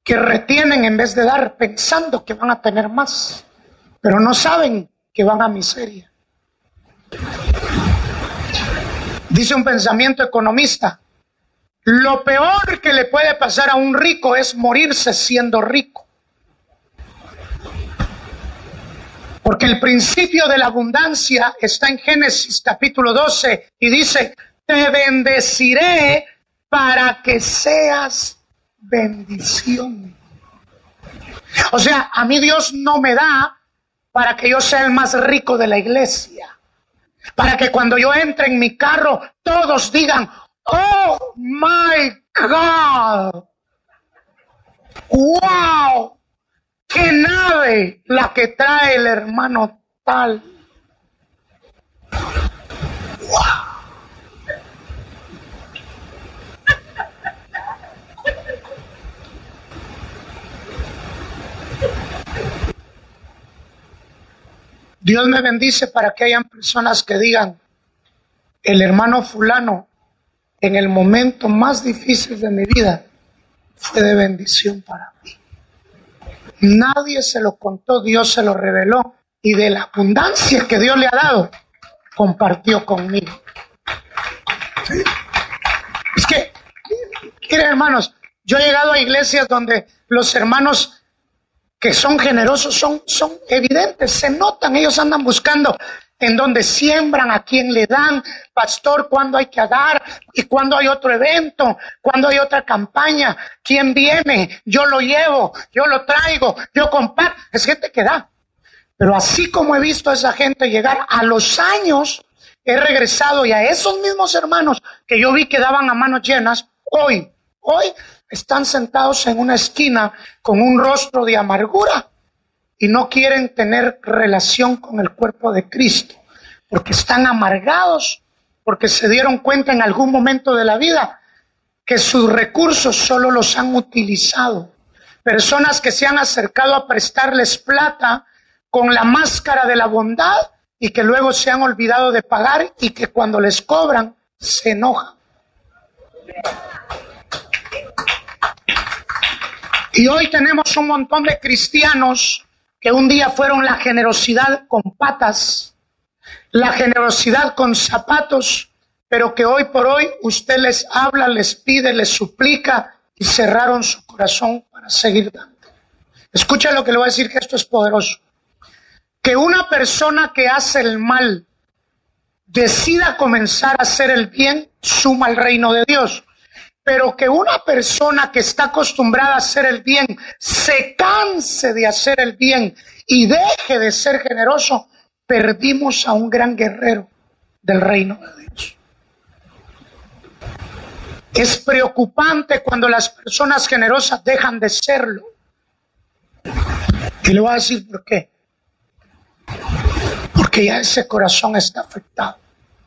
que retienen en vez de dar, pensando que van a tener más, pero no saben que van a miseria. Dice un pensamiento economista: lo peor que le puede pasar a un rico es morirse siendo rico. Porque el principio de la abundancia está en Génesis capítulo 12 y dice: te bendeciré para que seas bendición. O sea, a mí Dios no me da para que yo sea el más rico de la iglesia, para que cuando yo entre en mi carro todos digan: oh my God, wow, qué nave la que trae el hermano tal. Wow. Dios me bendice para que hayan personas que digan: el hermano fulano en el momento más difícil de mi vida fue de bendición para mí. Nadie se lo contó, Dios se lo reveló, y de la abundancia que Dios le ha dado, compartió conmigo. ¿Sí? Es que, miren hermanos, yo he llegado a iglesias donde los hermanos que son generosos son evidentes, se notan, ellos andan buscando en donde siembran, a quién le dan, pastor, cuándo hay que dar, y cuándo hay otro evento, cuándo hay otra campaña, quién viene, yo lo llevo, yo lo traigo, yo comparto. Es gente que da. Pero así como he visto a esa gente llegar, a los años he regresado, y a esos mismos hermanos que yo vi que daban a manos llenas, hoy están sentados en una esquina con un rostro de amargura y no quieren tener relación con el cuerpo de Cristo, porque están amargados, porque se dieron cuenta en algún momento de la vida que sus recursos solo los han utilizado. Personas que se han acercado a prestarles plata con la máscara de la bondad y que luego se han olvidado de pagar, y que cuando les cobran se enojan. Y hoy tenemos un montón de cristianos que un día fueron la generosidad con patas, la generosidad con zapatos, pero que hoy por hoy usted les habla, les pide, les suplica, y cerraron su corazón para seguir dando. Escucha lo que le voy a decir, que esto es poderoso. Que una persona que hace el mal decida comenzar a hacer el bien, suma al reino de Dios. Pero que una persona que está acostumbrada a hacer el bien se canse de hacer el bien y deje de ser generoso, perdimos a un gran guerrero del reino de Dios. Es preocupante cuando las personas generosas dejan de serlo. Y le voy a decir por qué. Porque ya ese corazón está afectado.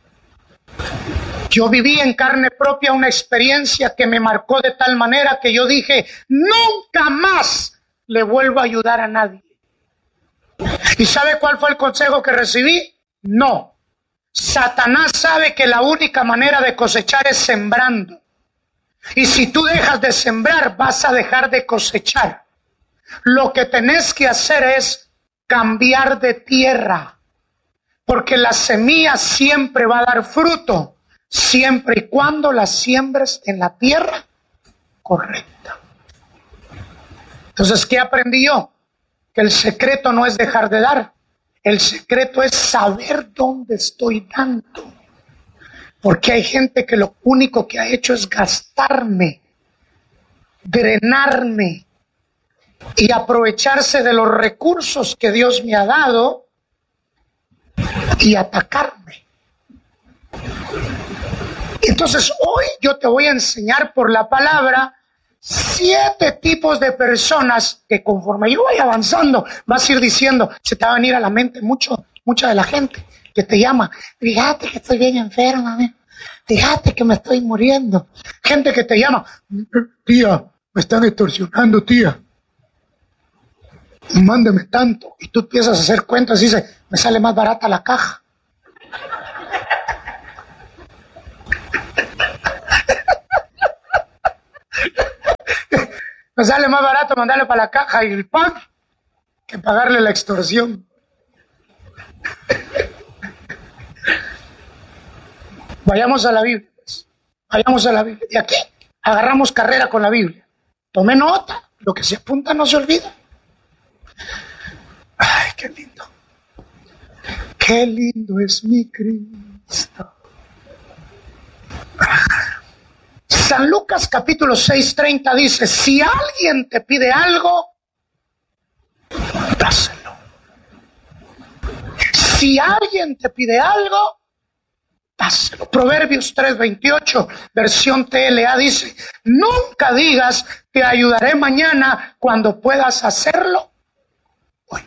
Yo viví en carne propia una experiencia que me marcó de tal manera que yo dije: nunca más le vuelvo a ayudar a nadie. ¿Y sabe cuál fue el consejo que recibí? No. Satanás sabe que la única manera de cosechar es sembrando. Y si tú dejas de sembrar, vas a dejar de cosechar. Lo que tenés que hacer es cambiar de tierra, porque la semilla siempre va a dar fruto, siempre y cuando la siembres en la tierra correcta. Entonces, ¿qué aprendí yo? Que el secreto no es dejar de dar, el secreto es saber dónde estoy dando. Porque hay gente que lo único que ha hecho es gastarme, drenarme y aprovecharse de los recursos que Dios me ha dado y atacarme. Entonces hoy yo te voy a enseñar por la palabra 7 tipos de personas que conforme yo vaya avanzando vas a ir diciendo, se te va a venir a la mente mucha de la gente que te llama: fíjate que estoy bien enferma, fíjate que me estoy muriendo. Gente que te llama: tía, me están extorsionando, tía, mándeme tanto. Y tú empiezas a hacer cuentas y dices: me sale más barata la caja. Me sale más barato mandarle para la caja y el pan que pagarle la extorsión. Vayamos a la Biblia. Vayamos a la Biblia. Y aquí agarramos carrera con la Biblia. Tome nota. Lo que se apunta no se olvida. Ay, qué lindo. Qué lindo es mi Cristo. San Lucas capítulo 6:30 dice: si alguien te pide algo, dáselo. Si alguien te pide algo, dáselo. Proverbios 3:28, versión TLA dice: nunca digas te ayudaré mañana cuando puedas hacerlo hoy.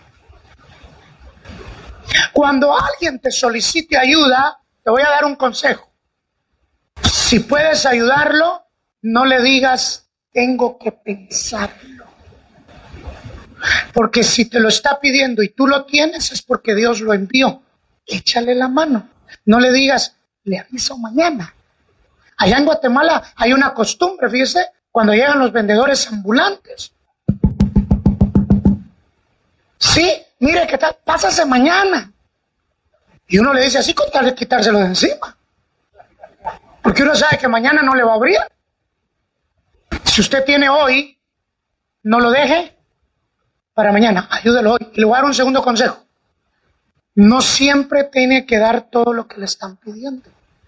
Cuando alguien te solicite ayuda, te voy a dar un consejo. Si puedes ayudarlo, no le digas tengo que pensarlo. Porque si te lo está pidiendo y tú lo tienes, es porque Dios lo envió. Échale la mano. No le digas, le aviso mañana. Allá en Guatemala hay una costumbre, fíjese, cuando llegan los vendedores ambulantes. Sí, mire, ¿qué tal? Pásase mañana. Y uno le dice así con tal de quitárselo de encima. Porque uno sabe que mañana no le va a abrir. Si usted tiene hoy, no lo deje para mañana, ayúdelo hoy. Y le voy a dar un segundo consejo. No siempre tiene que dar todo lo que le están pidiendo.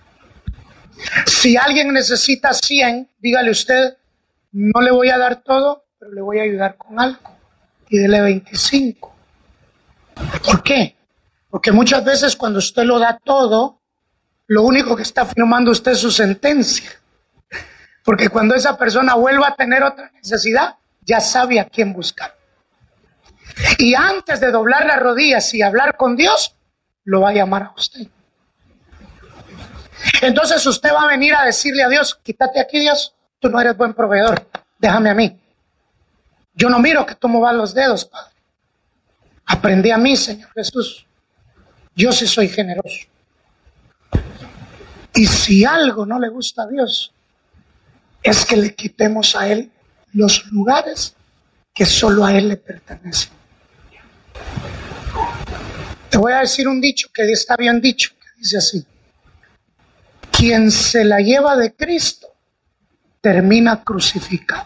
Si alguien necesita 100, dígale usted, no le voy a dar todo, pero le voy a ayudar con algo. Y dele 25. ¿Por qué? Porque muchas veces cuando usted lo da todo, lo único que está firmando usted es su sentencia. Porque cuando esa persona vuelva a tener otra necesidad, ya sabe a quién buscar. Y antes de doblar las rodillas y hablar con Dios, lo va a llamar a usted. Entonces usted va a venir a decirle a Dios, quítate aquí, Dios, tú no eres buen proveedor, déjame a mí. Yo no miro que tú movas los dedos, Padre. Aprendí a mí, Señor Jesús. Yo sí soy generoso. Y si algo no le gusta a Dios, es que le quitemos a Él los lugares que solo a Él le pertenecen. Te voy a decir un dicho que está bien dicho, que dice así: quien se la lleva de Cristo termina crucificado.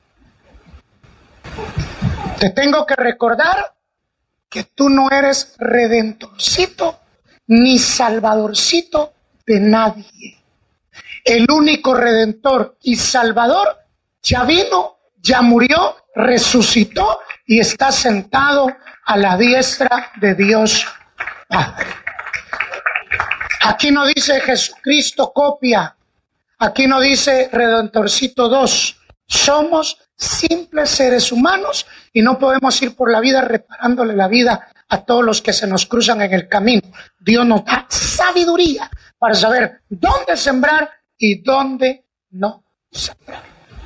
Te tengo que recordar que tú no eres redentorcito ni salvadorcito de nadie. El único redentor y salvador ya vino, ya murió, resucitó y está sentado a la diestra de Dios Padre. Aquí no dice Jesucristo copia, aquí no dice Redentorcito 2. Somos simples seres humanos y no podemos ir por la vida reparándole la vida a todos los que se nos cruzan en el camino. Dios nos da sabiduría para saber dónde sembrar y dónde no sembrar.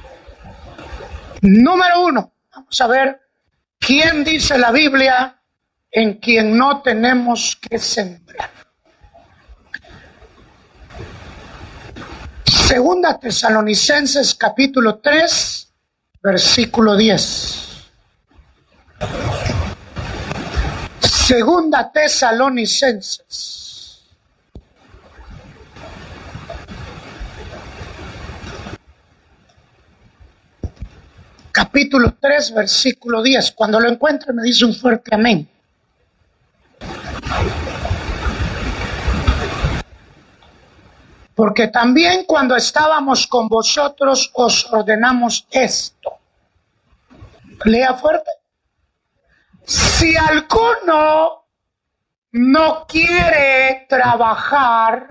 Número 1, vamos a ver quién dice la Biblia en quien no tenemos que sembrar. Segunda Tesalonicenses capítulo 3, versículo 10. Segunda Tesalonicenses. Capítulo 3, versículo 10. Cuando lo encuentre me dice un fuerte amén. Porque también cuando estábamos con vosotros os ordenamos esto. Lea fuerte. Si alguno no quiere trabajar,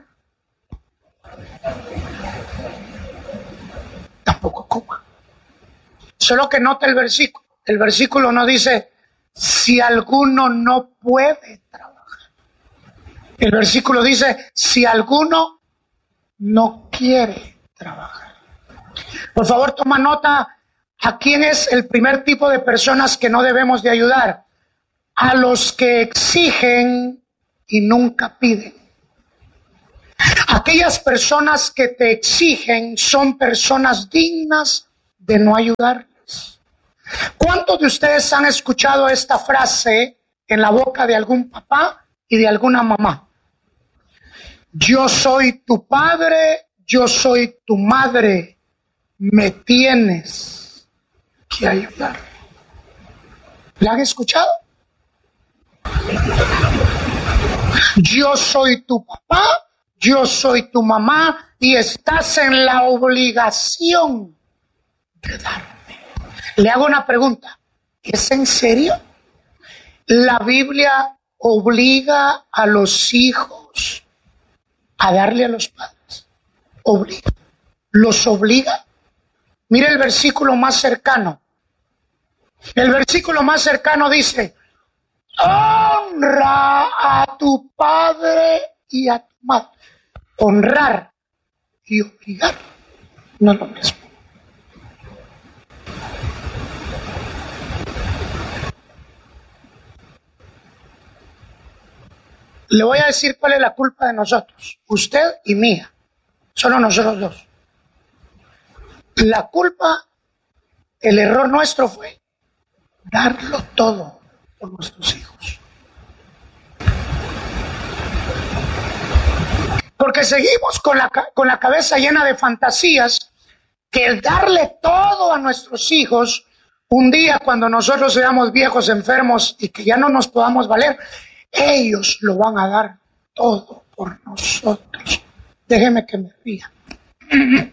tampoco coma. Solo que note el versículo. El versículo no dice si alguno no puede trabajar. El versículo dice si alguno no quiere trabajar. Por favor, toma nota a quién es el primer tipo de personas que no debemos de ayudar. A los que exigen y nunca piden. Aquellas personas que te exigen son personas dignas de no ayudarles. ¿Cuántos de ustedes han escuchado esta frase en la boca de algún papá y de alguna mamá? Yo soy tu padre, yo soy tu madre, me tienes que ayudar. ¿La han escuchado? Yo soy tu papá, yo soy tu mamá y estás en la obligación de darme. Le hago una pregunta, ¿es en serio? ¿La Biblia obliga a los hijos a darle a los padres? ¿Obliga? ¿Los obliga? Mire el versículo más cercano. El versículo más cercano dice: honra a tu padre y a tu madre. Honrar y obligar no es lo mismo. Le voy a decir cuál es la culpa de nosotros, usted y mía, solo nosotros dos. La culpa, el error nuestro fue darlo todo por nuestros hijos. Porque seguimos con la cabeza llena de fantasías que el darle todo a nuestros hijos, un día cuando nosotros seamos viejos, enfermos y que ya no nos podamos valer, ellos lo van a dar todo por nosotros. Déjeme que me ría.